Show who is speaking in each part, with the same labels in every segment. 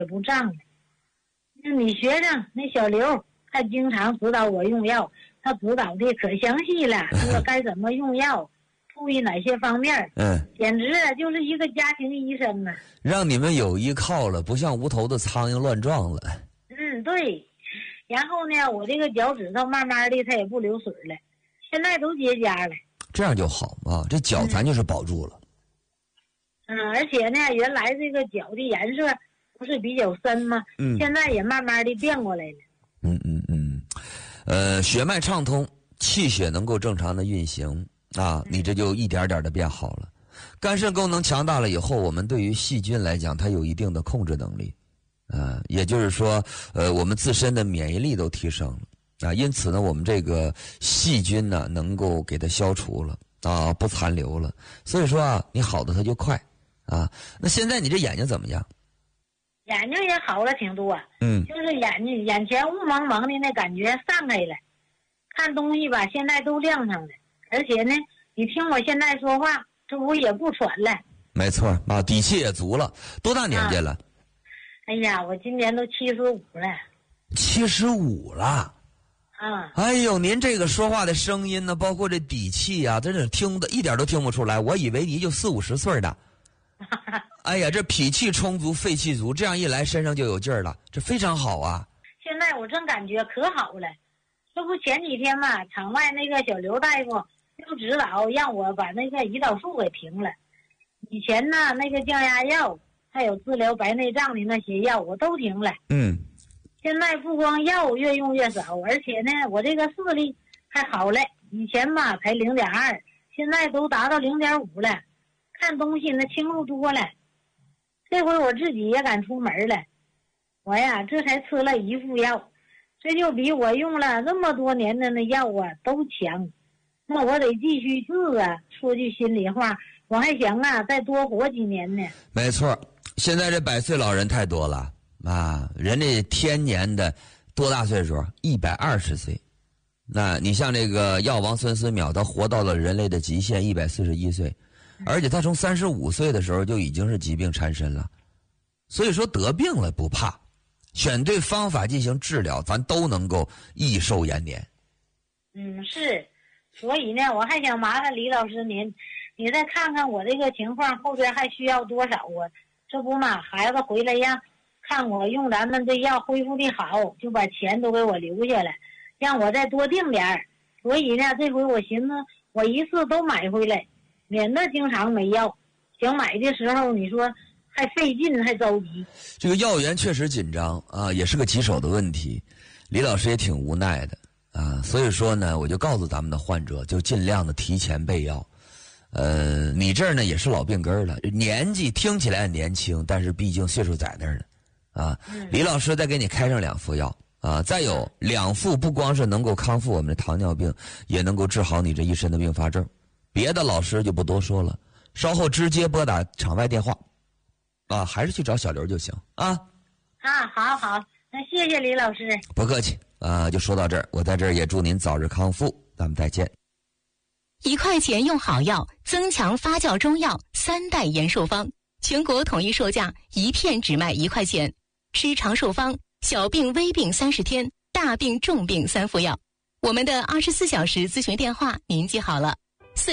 Speaker 1: 也不胀了。你学生那小刘还经常指导我用药，他指导的可详细了，说该怎么用药，注意哪些方面。简直就是一个家庭医生啊，
Speaker 2: 让你们有依靠了，不像无头的苍蝇乱撞了。
Speaker 1: 对。然后呢，我这个脚趾头慢慢的它也不流水了，现在都结痂了。这
Speaker 2: 样就好嘛，这脚咱就是保住了。
Speaker 1: 而且呢，原来这个脚的颜色不是比较深吗？现在也慢慢的变过来了。
Speaker 2: 血脉畅通，气血能够正常的运行啊，你这就一点点的变好了。肝肾功能强大了以后，我们对于细菌来讲，它有一定的控制能力。也就是说，我们自身的免疫力都提升了啊，因此呢，我们这个细菌呢，能够给它消除了啊，不残留了。所以说啊，你好的它就快啊。那现在你这眼睛怎么样？
Speaker 1: 眼睛也好了挺多，就是眼前雾蒙蒙的那感觉散开了，看东西吧，现在都亮堂了。而且呢，你听我现在说话，这不也不喘了。
Speaker 2: 没错啊，底气也足了。多大年纪了？
Speaker 1: 哎呀，我今年都75了。
Speaker 2: 75了。哎呦，您这个说话的声音呢，包括这底气啊，真是听的一点都听不出来。我以为你就40、50岁的。哎呀，这脾气充足，肺气足，这样一来身上就有劲儿了，这非常好啊。
Speaker 1: 现在我正感觉可好了，这不前几天嘛，场外那个小刘大夫就指导让我把那个胰岛素给停了。以前呢，那个降压药还有治疗白内障的那些药我都停了。现在不光药越用越少，而且呢，我这个视力还好了。以前吧才0.2，现在都达到0.5了，看东西那清楚多了。这回我自己也敢出门了，我呀这才吃了一副药，这就比我用了这么多年的那药啊都强。那我得继续治啊。说句心里话，我还想啊再多活几年呢。
Speaker 2: 没错，现在这100岁老人太多了啊，人家天年的多大岁数？120岁。那你像这个药王孙思邈，他活到了人类的极限141岁。而且他从35岁的时候就已经是疾病缠身了，所以说得病了不怕，选对方法进行治疗，咱都能够益寿延年。
Speaker 1: 是，所以呢，我还想麻烦李老师您再看看我这个情况后边还需要多少啊？这不嘛，孩子回来让看我用咱们这药恢复的好，就把钱都给我留下来，让我再多订点儿。所以呢，这回我寻思我一次都买回来。免得经常没药，想买的时候你说还费劲还着急。
Speaker 2: 这个药源确实紧张啊，也是个棘手的问题。李老师也挺无奈的啊，所以说呢，我就告诉咱们的患者，就尽量的提前备药。你这儿呢也是老病根了，年纪听起来很年轻，但是毕竟岁数在那儿呢啊。李老师再给你开上2副药啊，再有2副不光是能够康复我们的糖尿病，也能够治好你这一身的并发症。别的老师就不多说了，稍后直接拨打场外电话，啊，还是去找小刘就行啊。
Speaker 1: 好，那谢谢李老师。
Speaker 2: 不客气啊，就说到这儿，我在这儿也祝您早日康复，咱们再见。
Speaker 3: 1块钱用好药，增强发酵中药3代延寿方，全国统一售价1片只卖1块钱，吃长寿方，小病微病30天，大病重病3副药。我们的24小时咨询电话您记好了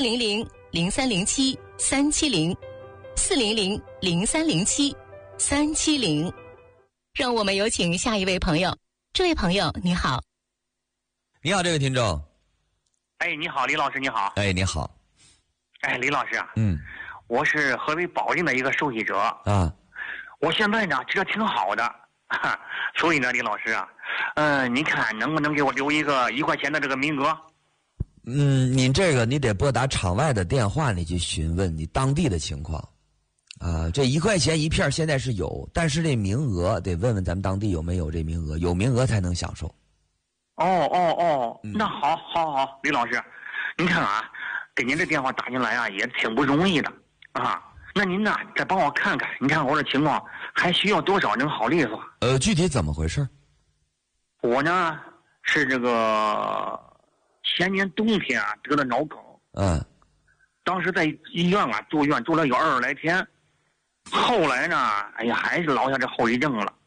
Speaker 3: ，400-0307-370，400-0307-370。让我们有请下一位朋友。这位朋友你好。
Speaker 2: 你好，这位听众。
Speaker 4: 哎，你好，李老师，你好。
Speaker 2: 哎，你好。
Speaker 4: 哎，李老师啊，我是河北保定的一个受益者
Speaker 2: 啊。
Speaker 4: 我现在呢这挺好的，所以呢，李老师啊，你看能不能给我留一个1块钱的这个名额？
Speaker 2: 你这个你得拨打场外的电话，你去询问你当地的情况，啊，这1块钱1片现在是有，但是这名额得问问咱们当地有没有这名额，有名额才能享受。
Speaker 4: 那好，李老师，您看啊，给您这电话打进来啊，也挺不容易的啊。那您呢，再帮我看看，你看我这情况还需要多少能好利索？
Speaker 2: 具体怎么回事？
Speaker 4: 我呢是这个前年冬天啊得了脑梗，当时在医院啊住院住了有20来天， 后来呢，哎呀，还是落下这后遗症了。